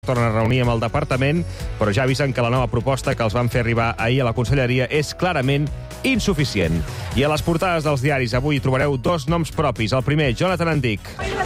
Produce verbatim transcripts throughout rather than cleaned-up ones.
tornen a reunir amb el departament, però ja avisen que la nova proposta que els van fer arribar ahir a la conselleria és clarament insuficient. I a les portades dels diaris avui trobareu dos noms propis. El primer, Jonathan Andic.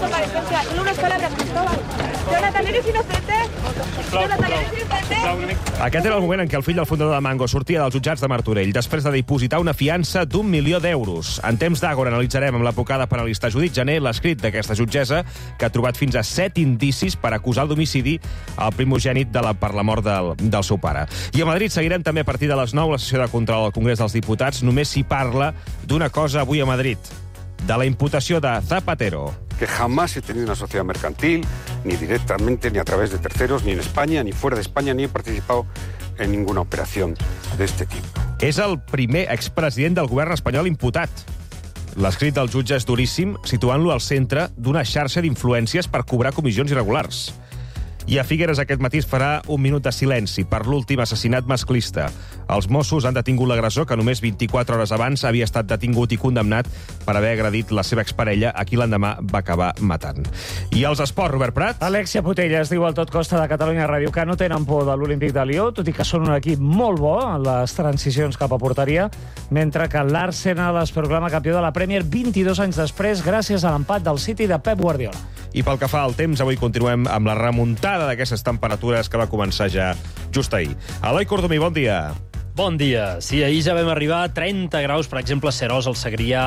Jonathan, eres inocente? Jonathan, eres inocente? Aquest era el moment en què el fill del fundador de Mango sortia dels jutjats de Martorell després de dipositar una fiança d'un milió d'euros. En temps d'Àgora analitzarem amb l'advocada penalista Judit Jané l'escrit d'aquesta jutgessa que ha trobat fins a set indicis per acusar el d'homicidi al primogènit de la, per la mort del, del seu pare. I a Madrid seguirem també a partir de les nou la sessió de control al Congrés dels Diputats. Només s'hi parla d'una cosa avui a Madrid, de la imputació de Zapatero. Que jamás he tenido una sociedad mercantil, ni directamente, ni a través de terceros, ni en España, ni fuera de España, ni he participado en ninguna operación de este tipo. És el primer expresident del govern espanyol imputat. L'escrit del jutge és duríssim, situant-lo al centre d'una xarxa d'influències per cobrar comissions irregulars. I a Figueres aquest matí es farà un minut de silenci per l'últim assassinat masclista. Els Mossos han detingut l'agressor que només vint-i-quatre hores abans havia estat detingut i condemnat per haver agredit la seva exparella, a qui l'endemà va acabar matant. I als esports, Robert Prat? Alexia Putellas diu al Tot Costa de Catalunya Ràdio que no tenen por de l'Olímpic de Lió, tot i que són un equip molt bo en les transicions cap a porteria, mentre que l'Arsenal es proclama campió de la Premier vint-i-dos anys després gràcies a l'empat del City de Pep Guardiola. I pel que fa al temps, avui continuem amb la remuntada d'aquestes temperatures que va començar ja just ahir. Eloi Cordomí, bon dia. Bon dia. Sí, ahir ja vam arribar a trenta graus, per exemple, a Seròs, al Segrià,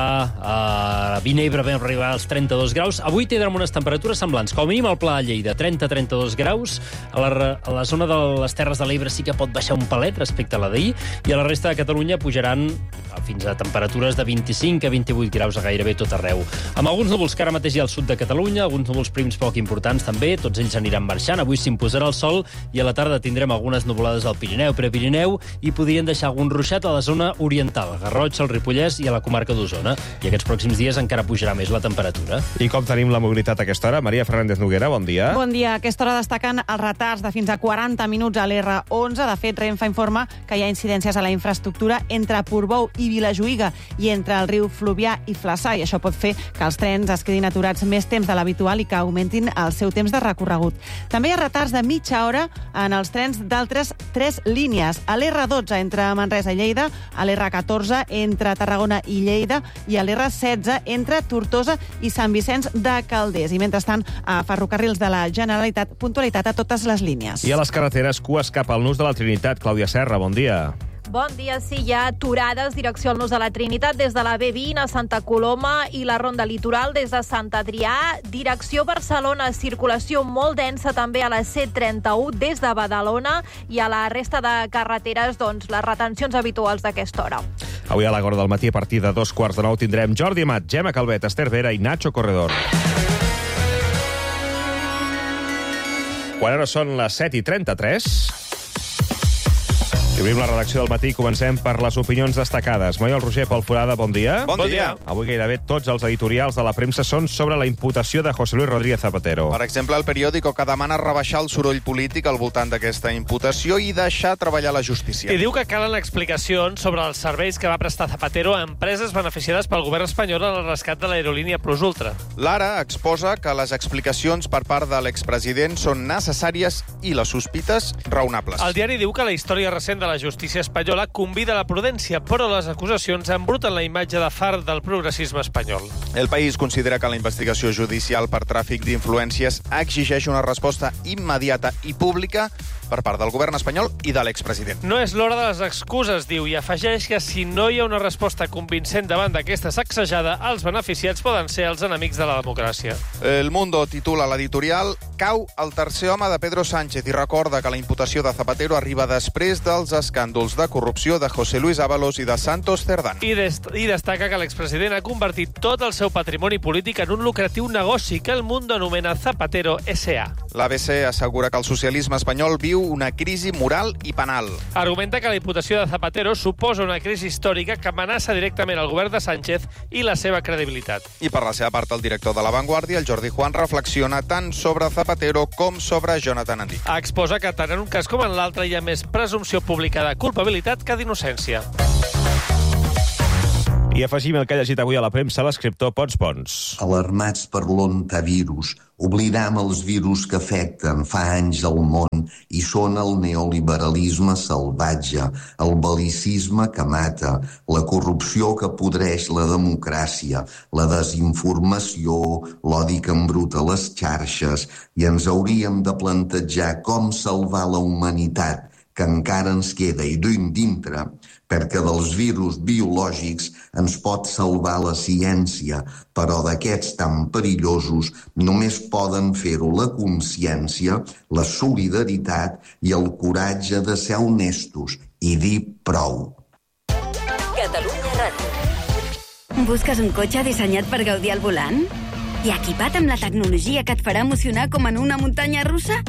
a Vinebre vam arribar als trenta-dos graus. Avui tindrem unes temperatures semblants. Com a mínim al Pla de Lleida, trenta a trenta-dos graus. A la, a la zona de les Terres de l'Ebre sí que pot baixar un palet respecte a la d'ahir, i a la resta de Catalunya pujaran fins a temperatures de vint-i-cinc a vint-i-vuit graus a gairebé tot arreu. Amb alguns núvols que ara mateix hi ha al sud de Catalunya, alguns núvols prims poc importants també, tots ells aniran marxant. Avui s'imposarà el sol i a la tarda tindrem algunes nuvolades al Pirineu, Prepirineu, i podrien deixar algun ruixat a la zona oriental, a Garrotxa, al Ripollès i a la comarca d'Osona. I aquests pròxims dies encara pujarà més la temperatura. I com tenim la mobilitat a aquesta hora? Maria Fernández Noguera, bon dia. Bon dia. A aquesta hora destaquen els retards de fins a quaranta minuts a l'R onze. De fet, Renfe informa que hi ha incidències a la infraestructura entre Portbou i Vilajuïga i entre el riu Fluvià i Flaçà, i això pot fer que els trens es quedin aturats més temps de l'habitual i que augmentin el seu temps de recorregut. També hi ha retards de mitja hora en els trens d'altres tres línies. A l'R dotze entre Manresa i Lleida, a l'R catorze entre Tarragona i Lleida i a l'R setze entre Tortosa i Sant Vicenç de Calders. I mentrestant, a Ferrocarrils de la Generalitat, puntualitat a totes les línies. I a les carreteres, cues cap al Nus de la Trinitat. Clàudia Serra, bon dia. Bon dia, sí, hi ha aturades direcció al Nus de la Trinitat des de la B vint a Santa Coloma i la Ronda Litoral des de Sant Adrià, direcció Barcelona, circulació molt densa també a la C trenta-u des de Badalona, i a la resta de carreteres, doncs, les retencions habituals d'aquesta hora. Avui a l'Agora del matí, a partir de dos quarts de nou, tindrem Jordi Amat, Gemma Calvet, Esther Vera i Nacho Corredor. Quan ara són les set i trenta-tres... I obrim la redacció del matí i comencem per les opinions destacades. Maiol Roger, Pol Forada, bon dia. Bon dia. Avui gairebé tots els editorials de la premsa són sobre la imputació de José Luis Rodríguez Zapatero. Per exemple, el periòdico que demana rebaixar el soroll polític al voltant d'aquesta imputació i deixar treballar la justícia. I diu que calen explicacions sobre els serveis que va prestar Zapatero a empreses beneficiades pel govern espanyol en el rescat de l'aerolínia Plus Ultra. L'Ara exposa que les explicacions per part de l'expresident són necessàries i les sospites raonables. El diari diu que la història recent de la justícia espanyola convida a la prudència, però les acusacions embruten la imatge de far del progressisme espanyol. El País considera que la investigació judicial per tràfic d'influències exigeix una resposta immediata i pública per part del govern espanyol i de l'expresident. No és l'hora de les excuses, diu, i afegeix que si no hi ha una resposta convincent davant d'aquesta sacsejada, els beneficiats poden ser els enemics de la democràcia. El Mundo titula l'editorial «Cau el tercer home de Pedro Sánchez» i recorda que la imputació de Zapatero arriba després dels escàndols de corrupció de José Luis Ábalos i de Santos Cerdán. I, dest I destaca que l'expresident ha convertit tot el seu patrimoni polític en un lucratiu negoci que el Mundo anomena Zapatero S A. L'A B C assegura que el socialisme espanyol viu una crisi moral i penal. Argumenta que la imputació de Zapatero suposa una crisi històrica que amenaça directament el govern de Sánchez i la seva credibilitat. I per la seva part, el director de La Vanguardia, el Jordi Juan, reflexiona tant sobre Zapatero com sobre Jonathan Andic. Exposa que tant en un cas com en l'altre hi ha més presumpció pública de culpabilitat que d'innocència. I afegim el que ha llegit avui a la premsa l'escriptor Pons Pons. Alarmats per l'ontavirus, oblidam els virus que afecten fa anys al món i són el neoliberalisme salvatge, el bel·licisme que mata, la corrupció que podreix la democràcia, la desinformació, l'odi que embruta les xarxes, i ens hauríem de plantejar com salvar la humanitat que encara ens queda i duim dintre, perquè dels virus biològics ens pot salvar la ciència, però d'aquests tan perillosos només poden fer-ho la consciència, la solidaritat i el coratge de ser honestos i dir prou. Catalunya Ràdio. Busques un cotxe dissenyat per gaudir al volant? I equipat amb la tecnologia que et farà emocionar com en una muntanya russa?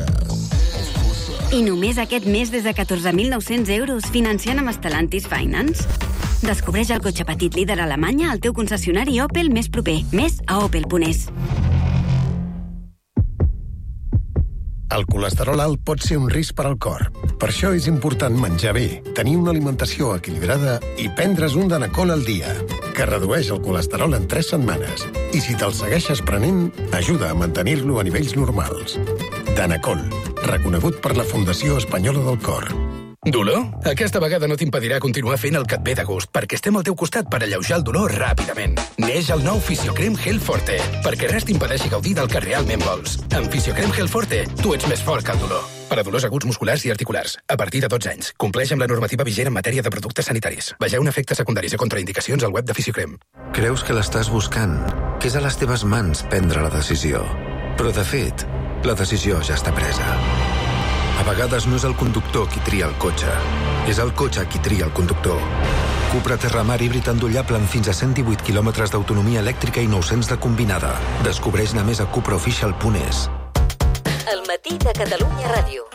I només aquest mes des de catorze mil nou-cents euros financiant amb Stellantis Finance. Descobreix el cotxe petit líder a Alemanya al teu concessionari Opel més proper. Més a opel punt es. El colesterol alt pot ser un risc per al cor. Per això és important menjar bé, tenir una alimentació equilibrada i prendre's un Danacol al dia, que redueix el colesterol en tres setmanes. I si te'l segueixes prenent, ajuda a mantenir-lo a nivells normals. Danacol, reconegut per la Fundació Espanyola del Cor. Dolor? Aquesta vegada no t'impedirà continuar fent el que et ve de gust, perquè estem al teu costat per alleujar el dolor ràpidament. Neix el nou Fisiocrem Gel Forte, perquè res t'impedeixi gaudir del que realment vols. Amb Fisiocrem Gel Forte, tu ets més fort que el dolor. Per a dolors aguts musculars i articulars, a partir de dotze anys. Compleix amb la normativa vigent en matèria de productes sanitaris. Vegeu efectes secundaris i contraindicacions al web de Fisiocrem. Creus que l'estàs buscant, que és a les teves mans prendre la decisió. Però, de fet, la decisió ja està presa. A vegades no és el conductor qui tria el cotxe, és el cotxe qui tria el conductor. Cupra Terramar híbrid endollable amb fins a cent divuit quilòmetres d'autonomia elèctrica i nou-cents de combinada. Descobreix-ne més a cupra oficial punt es. El matí de Catalunya Ràdio.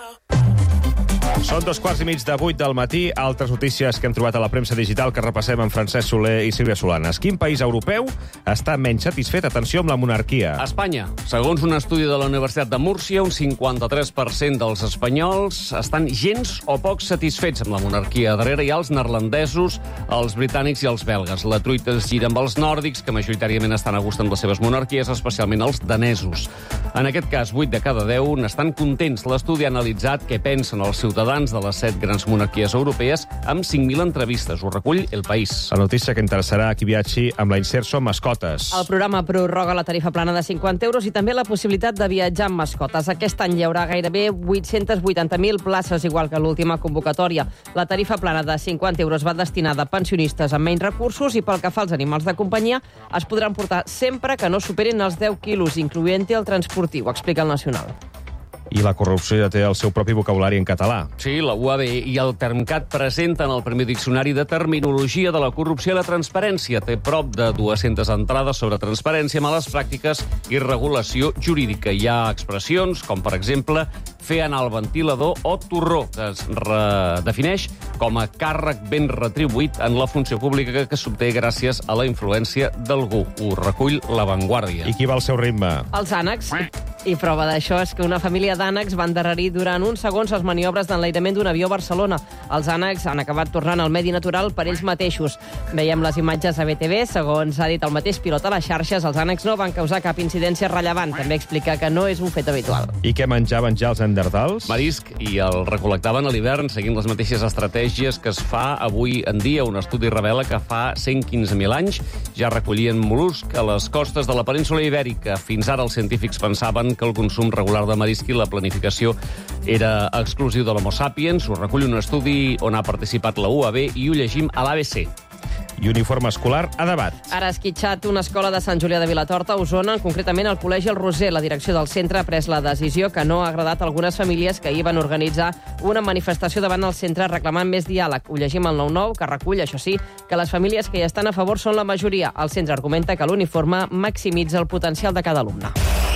Són dos quarts i mig de vuit del matí. Altres notícies que hem trobat a la premsa digital que repassem amb Francesc Soler i Sílvia Solanes. Quin país europeu està menys satisfet, atenció, amb la monarquia? Espanya. Segons un estudi de la Universitat de Múrcia, un cinquanta-tres per cent dels espanyols estan gens o poc satisfets amb la monarquia. Darrere hi ha els neerlandesos, els britànics i els belgues. La truita es gira amb els nòrdics, que majoritàriament estan a gust amb les seves monarquies, especialment els danesos. En aquest cas, vuit de cada deu n'estan contents. L'estudi ha analitzat què pensen els ciutadans de les set grans monarquies europees amb cinc mil entrevistes. Ho recull El País. La notícia que interessarà a qui viatgi amb la Inserso Mascotes. El programa prorroga la tarifa plana de cinquanta euros i també la possibilitat de viatjar amb mascotes. Aquest any hi haurà gairebé vuit-cents vuitanta mil places, igual que l'última convocatòria. La tarifa plana de cinquanta euros va destinada a pensionistes amb menys recursos i pel que fa als animals de companyia es podran portar sempre que no superin els deu quilos, incloent-hi el transportiu, explica el Nacional. I la corrupció ja té el seu propi vocabulari en català. Sí, la U A B i el Termcat presenten el primer diccionari de terminologia de la corrupció i la transparència. Té prop de dues-centes entrades sobre transparència, males pràctiques i regulació jurídica. Hi ha expressions com, per exemple, fer anar el ventilador o torró, que es defineix com a càrrec ben retribuït en la funció pública que s'obté gràcies a la influència d'algú. Ho recull La Vanguardia. I qui va al seu ritme? Els ànecs. I prova d'això és que una família d'ànecs va endarrerir durant uns segons les maniobres d'enlairament d'un avió a Barcelona. Els ànecs han acabat tornant al medi natural per ells mateixos. Veiem les imatges a B T V. Segons ha dit el mateix pilot a les xarxes, els ànecs no van causar cap incidència rellevant. També explica que no és un fet habitual. I què menjaven ja els neandertals? Marisc, i el recol·lectaven a l'hivern seguint les mateixes estratègies que es fa avui en dia. Un estudi revela que fa cent quinze mil anys ja recollien mol·lusc a les costes de la península Ibèrica. Fins ara els científics pensaven que el consum regular de marisc i la planificació era exclusiu de l'Homo sapiens. Ho recull un estudi on ha participat la U A B i ho llegim a l'A B C. I uniforme escolar a debat. Ara ha esquitxat una escola de Sant Julià de Vilatorta, a Osona, concretament al Col·legi El Roser. La direcció del centre ha pres la decisió que no ha agradat a algunes famílies que ahir van organitzar una manifestació davant el centre reclamant més diàleg. Ho llegim al nou nou, que recull, això sí, que les famílies que hi estan a favor són la majoria. El centre argumenta que l'uniforme maximitza el potencial de cada alumne.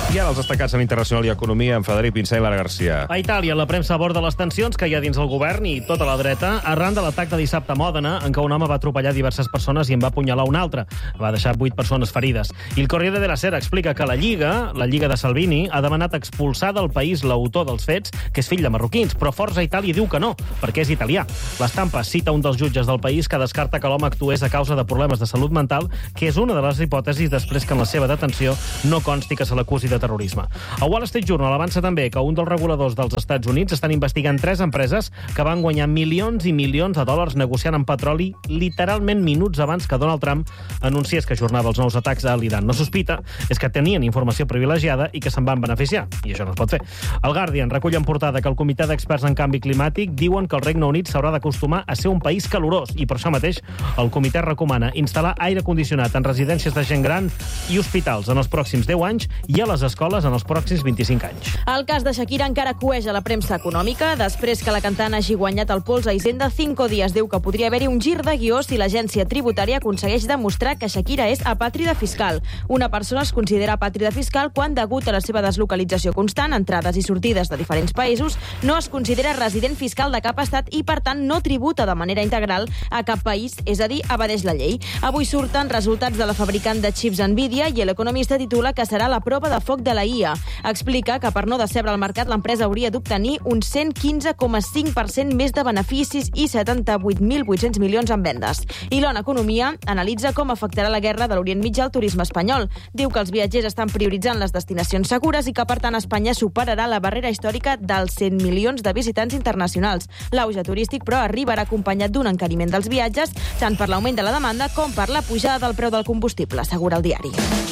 I ara els destacats en Internacional i Economia amb Frederic Pinsà i Lara Garcia. A Itàlia, la premsa aborda les tensions que hi ha dins el govern i tota la dreta arran de l'atac de dissabte a Mòdena, en què un home va atropellar diverses persones i en va apunyalar una altra. Va deixar vuit persones ferides. I el Corriere della Sera explica que la Lliga, la Lliga de Salvini, ha demanat expulsar del país l'autor dels fets, que és fill de marroquins, però Forza Itàlia diu que no, perquè és italià. L'Estampa cita un dels jutges del país que descarta que l'home actués a causa de problemes de salut mental, que és una de les hipòtesis després que en la seva detenció no consti que se l'acusi de terrorisme. A Wall Street Journal avança també que un dels reguladors dels Estats Units estan investigant tres empreses que van guanyar milions i milions de dòlars negociant amb petroli literalment minuts abans que Donald Trump anunciés que ajornava els nous atacs a l'Iran. No sospita és que tenien informació privilegiada i que se'n van beneficiar, i això no es pot fer. El Guardian recull en portada que el Comitè d'Experts en Canvi Climàtic diuen que el Regne Unit s'haurà d'acostumar a ser un país calorós i per això mateix el comitè recomana instal·lar aire condicionat en residències de gent gran i hospitals en els pròxims deu anys i a les escoles en els pròxims vint-i-cinc anys. El cas de Shakira encara cueja la premsa econòmica. Després que la cantant hagi guanyat el pols a Hisenda, Cinco Días diu que podria haver-hi un gir de guió si l'agència tributària aconsegueix demostrar que Shakira és apàtrida fiscal. Una persona es considera apàtrida fiscal quan, degut a la seva deslocalització constant, entrades i sortides de diferents països, no es considera resident fiscal de cap estat i, per tant, no tributa de manera integral a cap país, és a dir, evadeix la llei. Avui surten resultats de la fabricant de xips Nvidia i l'Economista titula que serà la prova de foc de la I A. Explica que per no decebre el mercat l'empresa hauria d'obtenir un cent quinze coma cinc per cent més de beneficis i setanta-vuit mil vuit-cents milions en vendes. I l'On Economia analitza com afectarà la guerra de l'Orient Mitjà al turisme espanyol. Diu que els viatgers estan prioritzant les destinacions segures i que, per tant, Espanya superarà la barrera històrica dels cent milions de visitants internacionals. L'auge turístic, però, arribarà acompanyat d'un encariment dels viatges, tant per l'augment de la demanda com per la pujada del preu del combustible, assegura el diari.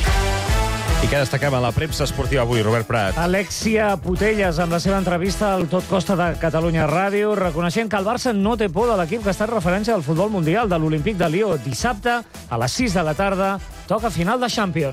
I què destacam a la premsa esportiva avui, Robert Prat? Alexia Putelles, amb la seva entrevista al Tot Costa de Catalunya Ràdio, reconeixent que el Barça no té por de l'equip que ha estat referència al futbol mundial de l'Olímpic de Lió. Dissabte, a les sis de la tarda, toca final de Champions.